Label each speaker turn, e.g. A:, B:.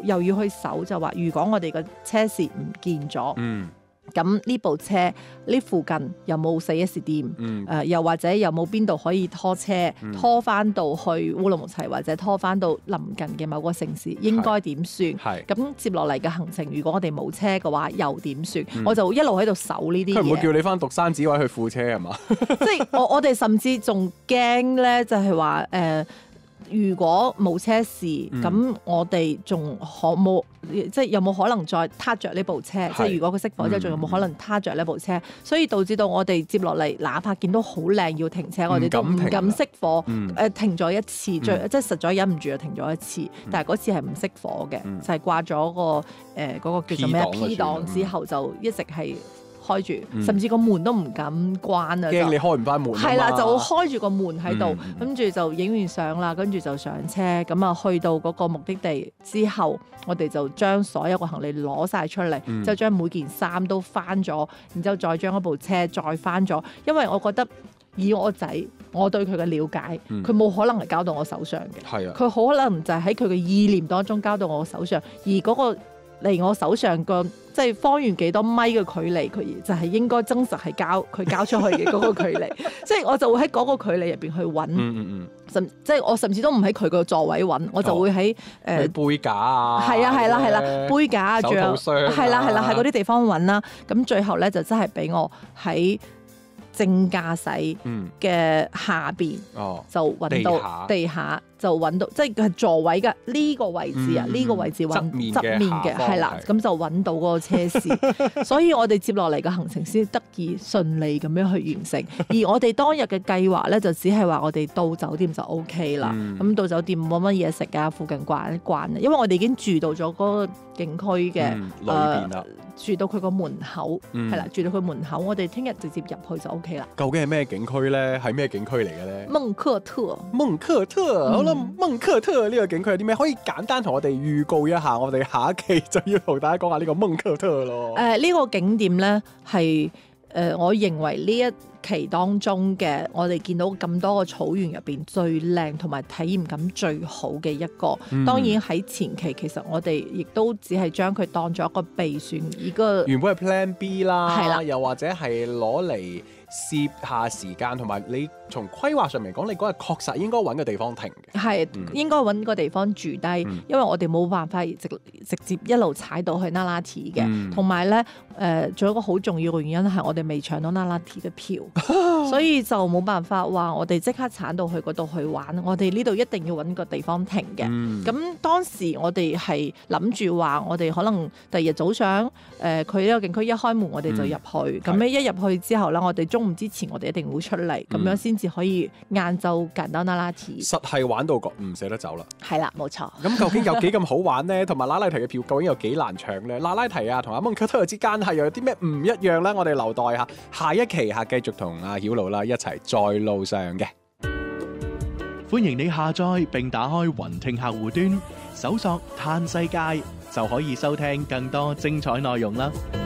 A: 又要去搜，就話如果我哋個車匙唔見咗，咁呢部車呢附近有冇 4S 店？又或者有冇邊度可以拖車，拖翻到去烏魯木齊或者拖翻到鄰近嘅某個城市，應該點算？咁接落嚟嘅行程，如果我哋冇車嘅話，又點算？我就一路喺度搜呢啲嘢。
B: 佢唔會叫你翻獨山子位去副車係嘛？
A: 即係我哋甚至仲驚咧，就係話如果冇車匙，咁我哋仲冇，即係有冇可能再撻着呢部車？即係如果佢熄火之後，仲有冇可能撻着呢部車？所以導致到我哋接落嚟，哪怕見到好靚要停車，我哋都唔敢熄火。停咗一次，即係實在忍唔住就停咗一次。但係嗰次係唔熄火嘅，就係掛咗嗰個叫做咩 P 檔之後，就一直係開住，甚至個門都唔敢關啊！
B: 驚你開唔翻門。
A: 係啦，就開住個門喺度，跟住就影完相啦，跟住就上車，咁啊去到嗰個目的地之後，我哋就將所有個行李攞晒出嚟，之後將每件衫都翻咗，然之後再將嗰部車再翻咗，因為我覺得以我仔，我對佢嘅了解，佢冇可能係交到我手上嘅，佢可能就係喺佢嘅意念當中交到我手上，而嗰個離我手上個即係方圓幾多米嘅距離，佢就係應該真實係佢交出去嘅嗰個距離，即係我就會喺嗰個距離入邊去揾，即係我甚至都唔喺佢個座位揾，我就會喺
B: 背架啊，
A: 係啦，背架啊，仲有係啦，喺嗰啲地方揾啦。咁最後咧就真係俾我喺正駕駛嘅下邊就揾到地下。就揾到，即係佢係座位嘅呢個位置啊，呢個位置揾側面嘅，係啦，咁就揾到嗰個車匙，所以我哋接落嚟嘅行程先得以順利咁樣去完成。而我哋當日嘅計劃咧，就只係話我哋到酒店就 OK 啦。咁到酒店冇乜嘢食啊，附近逛一逛啊，因為我哋已經住到咗嗰個景區嘅
B: 裏邊啦，
A: 住到佢個門口，係啦，住到佢門口，我哋聽日直接入去就 OK 啦。
B: 究竟係咩景區咧？係咩景區嚟嘅咧？
A: 孟克特。
B: 好啦，孟克特呢個景區有啲咩？可以簡單同我哋預告一下，我哋下一期就要同大家講下呢個孟克特咯。呢
A: 個景點咧係我認為呢一期當中嘅我哋見到咁多個草原入邊最靚同埋體驗感最好嘅一個。當然喺前期其實我哋亦都只係將佢當咗一個備選，而個
B: 原本係 Plan B 啦，
A: 係啦，
B: 又或者係攞嚟攝下時間，同埋你從規劃上面講，你嗰日確實應該揾個地方停嘅，
A: 係應該揾個地方住低，因為我哋冇辦法直接一路踩到去那拉提嘅，同埋咧仲有一個好重要嘅原因係我哋未搶到那拉提嘅票，所以就冇辦法話我哋即刻鏟到去嗰度去玩，我哋呢度一定要揾個地方停嘅。咁當時我哋係諗住話，我哋可能第二日早上佢呢個景區一開門，我哋就入去，咁樣一入去之後咧，我哋中午之前我哋一定會出嚟，咁樣先至可以晏晝揀到那拉提。
B: 實係玩到唔捨得走啦。
A: 係啦，冇錯。
B: 咁究竟有幾咁好玩呢？同埋那拉提嘅票究竟有幾難搶呢？那拉提啊，同阿孟克特之間係有啲咩唔一樣呢？我哋留待下一期繼續同阿曉露啦一齊在路上嘅。
C: 歡迎你下載並打開雲聽客戶端，搜索嘆世界就可以收聽更多精彩內容啦。